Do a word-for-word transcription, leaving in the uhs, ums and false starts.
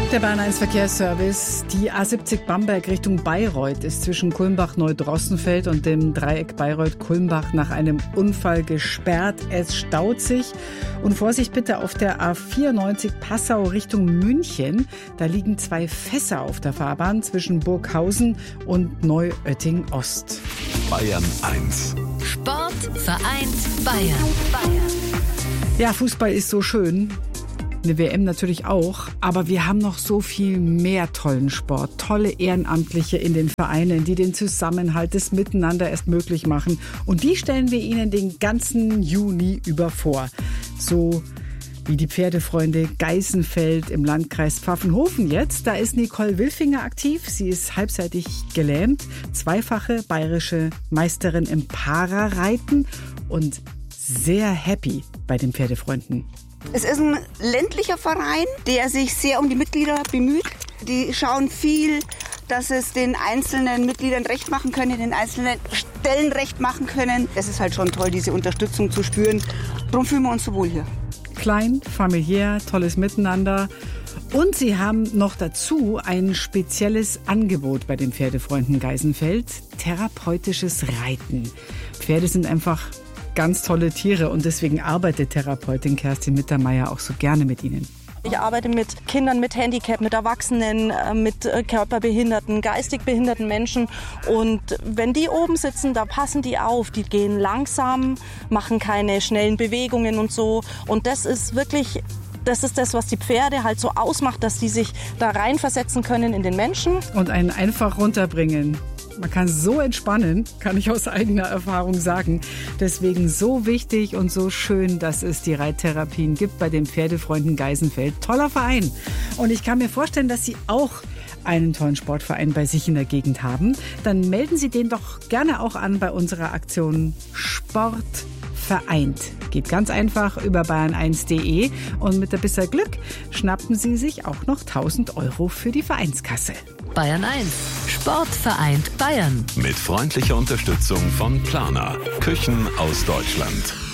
Der Bayern eins Verkehrsservice. Die A siebzig Bamberg Richtung Bayreuth ist zwischen Kulmbach-Neudrossenfeld und dem Dreieck Bayreuth-Kulmbach nach einem Unfall gesperrt. Es staut sich. Und Vorsicht bitte auf der A vierundneunzig Passau Richtung München. Da liegen zwei Fässer auf der Fahrbahn zwischen Burghausen und Neuötting-Ost. Bayern eins. Sport vereint Bayern. Bayern. Ja, Fußball ist so schön. Eine W M natürlich auch, aber wir haben noch so viel mehr tollen Sport, tolle Ehrenamtliche in den Vereinen, die den Zusammenhalt, das Miteinander erst möglich machen. Und die stellen wir Ihnen den ganzen Juni über vor. So wie die Pferdefreunde Geisenfeld im Landkreis Pfaffenhofen jetzt. Da ist Nicole Wilfinger aktiv. Sie ist halbseitig gelähmt, zweifache bayerische Meisterin im Parareiten und sehr happy bei den Pferdefreunden. Es ist ein ländlicher Verein, der sich sehr um die Mitglieder bemüht. Die schauen viel, dass es den einzelnen Mitgliedern recht machen können, den einzelnen Stellen recht machen können. Es ist halt schon toll, diese Unterstützung zu spüren. Darum fühlen wir uns so wohl hier. Klein, familiär, tolles Miteinander. Und sie haben noch dazu ein spezielles Angebot bei den Pferdefreunden Geisenfeld. Therapeutisches Reiten. Pferde sind einfach ganz tolle Tiere und deswegen arbeitet Therapeutin Kerstin Mittermeier auch so gerne mit ihnen. Ich arbeite mit Kindern mit Handicap, mit Erwachsenen, mit körperbehinderten, geistig behinderten Menschen. Und wenn die oben sitzen, da passen die auf. Die gehen langsam, machen keine schnellen Bewegungen und so. Und das ist wirklich, das ist das, was die Pferde halt so ausmacht, dass die sich da reinversetzen können in den Menschen. Und einen einfach runterbringen. Man kann so entspannen, kann ich aus eigener Erfahrung sagen. Deswegen so wichtig und so schön, dass es die Reittherapien gibt bei den Pferdefreunden Geisenfeld. Toller Verein. Und ich kann mir vorstellen, dass Sie auch einen tollen Sportverein bei sich in der Gegend haben. Dann melden Sie den doch gerne auch an bei unserer Aktion Sport vereint. Geht ganz einfach über bayern eins punkt de und mit ein bisschen Glück schnappen Sie sich auch noch tausend Euro für die Vereinskasse. Bayern eins. Sport vereint Bayern. Mit freundlicher Unterstützung von Plana. Küchen aus Deutschland.